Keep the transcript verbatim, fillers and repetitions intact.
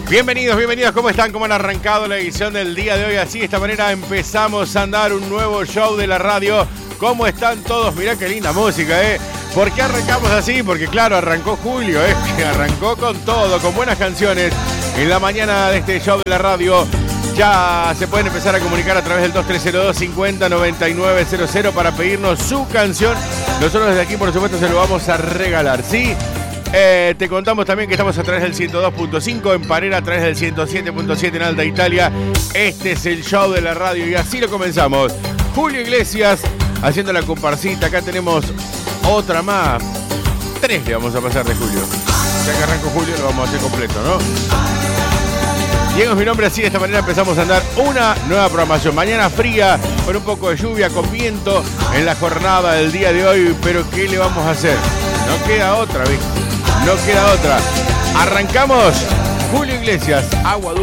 Bienvenidos, bienvenidos, ¿cómo están? ¿Cómo han arrancado la edición del día de hoy? Así, de esta manera empezamos a andar un nuevo show de la radio. ¿Cómo están todos? Mirá qué linda música, ¿eh? ¿Por qué arrancamos así? Porque claro, arrancó julio, ¿eh? Que arrancó con todo, con buenas canciones. En la mañana de este show de la radio ya se pueden empezar a comunicar a través del dos tres cero dos, cincuenta, noventa y nueve cero cero para pedirnos su canción. Nosotros desde aquí, por supuesto, se lo vamos a regalar, ¿sí? Eh, te contamos también que estamos a través del ciento dos punto cinco en Parera, a través del ciento siete punto siete en Alta Italia. Este es el show de la radio y así lo comenzamos. Julio Iglesias haciendo la comparsita. Acá tenemos otra más. Tres le vamos a pasar de Julio. Ya que arrancó Julio lo vamos a hacer completo, ¿no? Diego es mi nombre, así de esta manera empezamos a andar una nueva programación. Mañana fría, con un poco de lluvia, con viento en la jornada del día de hoy. Pero ¿qué le vamos a hacer? No queda otra, ¿viste? No queda otra. Arrancamos. Julio Iglesias, Agua Dulce.